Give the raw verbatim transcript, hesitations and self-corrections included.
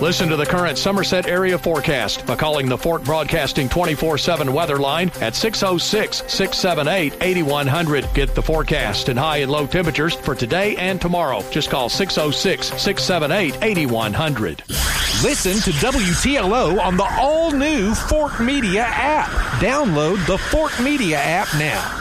Listen to the current Somerset area forecast by calling the Fort Broadcasting twenty-four seven weather line at six oh six, six seven eight, eight one hundred. Get the forecast and high and low temperatures for today and tomorrow. Just call six oh six, six seven eight, eight one hundred. Listen to W T L O on the all-new Fort Media app. Download the Fort Media app now.